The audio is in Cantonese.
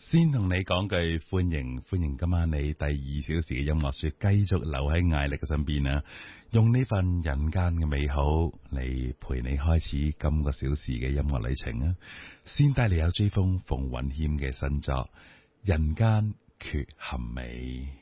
先同你講句歡迎今晚你第2小時嘅音樂雪繼續留喺艾力嘅身邊啊！用呢份人間嘅美好嚟陪你開始今個小時嘅音樂旅程啊！先帶嚟有追風馮允謙嘅新作《人間缺陷美》。